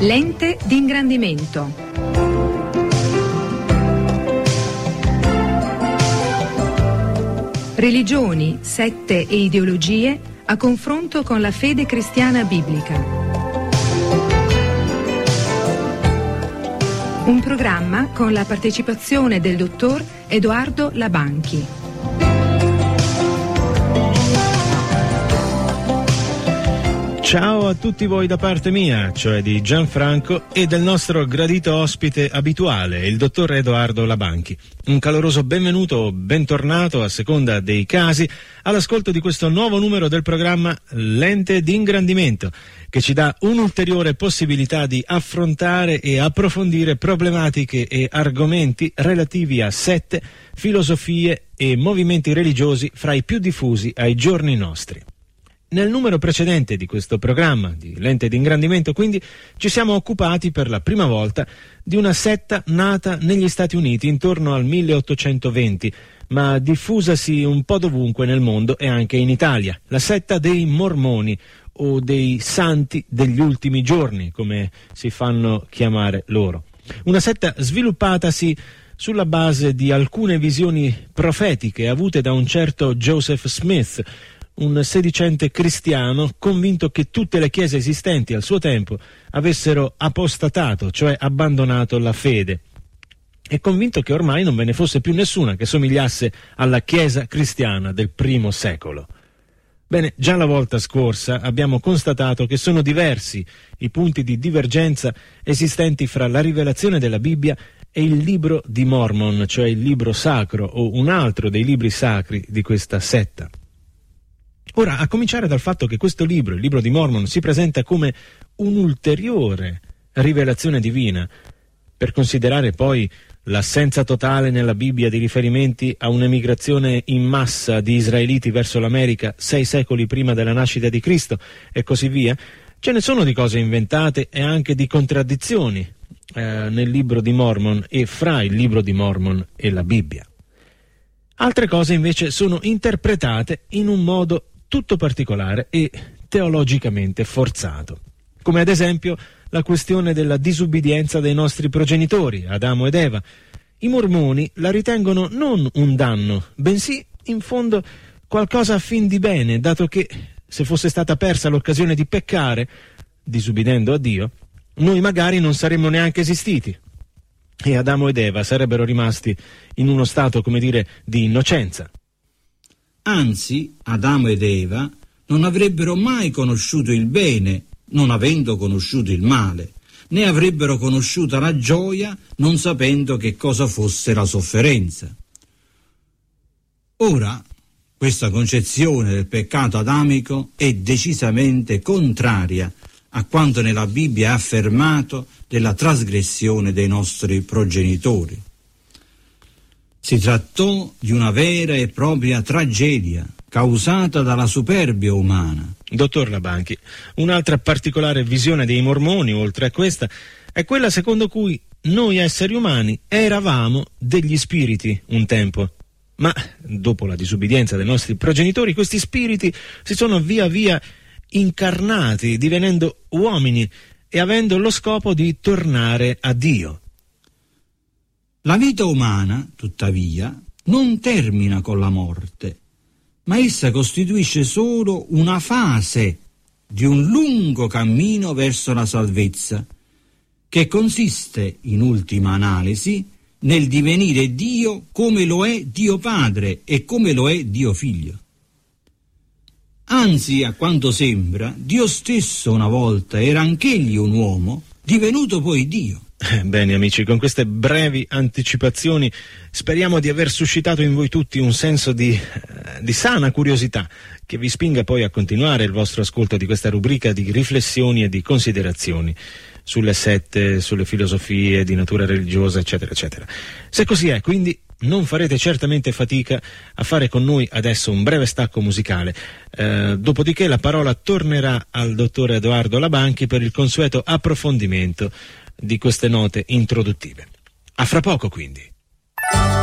Lente di ingrandimento. Religioni, sette e ideologie a confronto con la fede cristiana biblica. Un programma con la partecipazione del dottor Edoardo Labanchi. Ciao a tutti voi da parte mia, cioè di Gianfranco e del nostro gradito ospite abituale, il dottor Edoardo Labanchi. Un caloroso benvenuto o bentornato, a seconda dei casi, all'ascolto di questo nuovo numero del programma Lente di ingrandimento, che ci dà un'ulteriore possibilità di affrontare e approfondire problematiche e argomenti relativi a sette, filosofie e movimenti religiosi fra i più diffusi ai giorni nostri. Nel numero precedente di questo programma di Lente di ingrandimento, quindi, ci siamo occupati per la prima volta di una setta nata negli Stati Uniti intorno al 1820, ma diffusasi un po' dovunque nel mondo e anche in Italia, la setta dei Mormoni o dei Santi degli Ultimi Giorni, come si fanno chiamare loro. Una setta sviluppatasi sulla base di alcune visioni profetiche avute da un certo Joseph Smith, un sedicente cristiano convinto che tutte le chiese esistenti al suo tempo avessero apostatato, cioè abbandonato la fede, e convinto che ormai non ve ne fosse più nessuna che somigliasse alla chiesa cristiana del primo secolo. Bene, già la volta scorsa abbiamo constatato che sono diversi i punti di divergenza esistenti fra la rivelazione della Bibbia e il libro di Mormon, cioè il libro sacro o un altro dei libri sacri di questa setta. Ora, a cominciare dal fatto che questo libro, il libro di Mormon, si presenta come un'ulteriore rivelazione divina, per considerare poi l'assenza totale nella Bibbia di riferimenti a un'emigrazione in massa di israeliti verso l'America 6 secoli prima della nascita di Cristo e così via. Ce ne sono di cose inventate e anche di contraddizioni nel libro di Mormon e fra il libro di Mormon e la Bibbia. Altre cose invece sono interpretate in un modo tutto particolare e teologicamente forzato, come ad esempio la questione della disubbidienza dei nostri progenitori, Adamo ed Eva. I mormoni la ritengono non un danno, bensì in fondo qualcosa a fin di bene, dato che se fosse stata persa l'occasione di peccare, disubbidendo a Dio, noi magari non saremmo neanche esistiti e Adamo ed Eva sarebbero rimasti in uno stato, come dire, di innocenza. Anzi, Adamo ed Eva non avrebbero mai conosciuto il bene, non avendo conosciuto il male, né avrebbero conosciuto la gioia, non sapendo che cosa fosse la sofferenza. Ora, questa concezione del peccato adamico è decisamente contraria a quanto nella Bibbia è affermato della trasgressione dei nostri progenitori. Si trattò di una vera e propria tragedia causata dalla superbia umana. Dottor Labanchi, un'altra particolare visione dei mormoni, oltre a questa, è quella secondo cui noi esseri umani eravamo degli spiriti un tempo, ma dopo la disubbidienza dei nostri progenitori, questi spiriti si sono via via incarnati, divenendo uomini e avendo lo scopo di tornare a Dio. La vita umana, tuttavia, non termina con la morte, ma essa costituisce solo una fase di un lungo cammino verso la salvezza, che consiste, in ultima analisi, nel divenire Dio come lo è Dio Padre e come lo è Dio Figlio. Anzi, a quanto sembra, Dio stesso una volta era anch'egli un uomo, divenuto poi Dio. Bene amici, con queste brevi anticipazioni speriamo di aver suscitato in voi tutti un senso di sana curiosità che vi spinga poi a continuare il vostro ascolto di questa rubrica di riflessioni e di considerazioni sulle sette, sulle filosofie di natura religiosa, eccetera, eccetera. Se così è, quindi, non farete certamente fatica a fare con noi adesso un breve stacco musicale, dopodiché la parola tornerà al dottor Edoardo Labanchi per il consueto approfondimento di queste note introduttive. A fra poco, quindi.